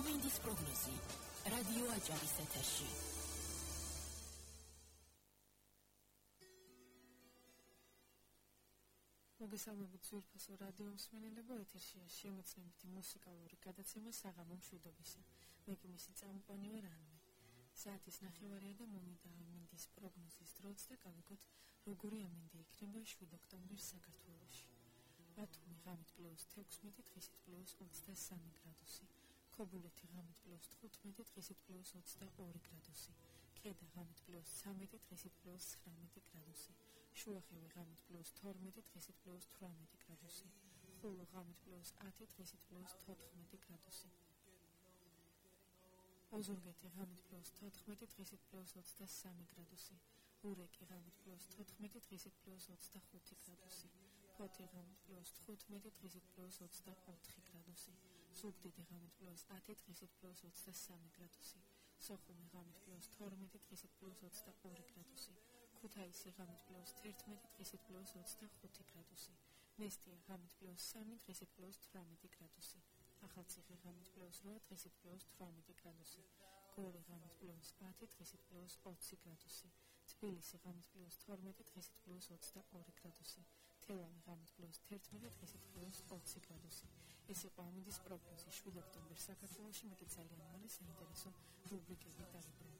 ამინდის პროგნოზი რადიო აჭარის ეთერში. მოგესალმებით ძვირფასო რადიო მსმენელებო, ეთერშია შემოწმებითი მუსიკალური გადაცემა საღამო მშვიდობისა. მე კი მისი წამყვანი ვარ ანმე. საათის ნახევარია და მომიდა ამინდის პროგნოზის დროც და გავიგოთ როგორი ამინდი იქნება 7 ოქტომბრის საქართველოში. ბათუმი ღამით +16, დღისით +23 გრადუსი, ქობულეთი ღამით +15, დღისით +22 გრადუსი, ქედა ღამით +13, დღისით +19 გრადუსი, შუახევი ღამით +12, დღისით +18 გრადუსი, ხულო ღამით +10, დღისით +14 გრადუსი, ოზურგეთი ღამით +14, დღისით +23 გრადუსი, ურეკი ღამით +14, დღისით +25 გრადუსი, ფოთი ღამით +15, დღისით +24 გრადუსი, ზუგდიდი ღამით +10, დღისით +23 გრადუსი, სოხუმი ღამით +12, დღისით +22 გრადუსი, ქუთაისი ღამით +11, დღისით +25 გრადუსი, ნესტია ღამით +3, დღისით +18 გრადუსი, ახალციხე ღამით +8, დღისით +18 გრადუსი, გორი ღამით +10, დღისით +20 გრადუსი, თბილისი ღამით +12, დღისით +22 გრადუსი, თელავი ღამით +11, დღისით +20 გრადუსი. ეს იყო ამინდის პროგნოზი 7 ოქტომბრის საქართველოში. მე კი ძალიან მალე საინტერესო რუბრიკები დავიბრუნდით.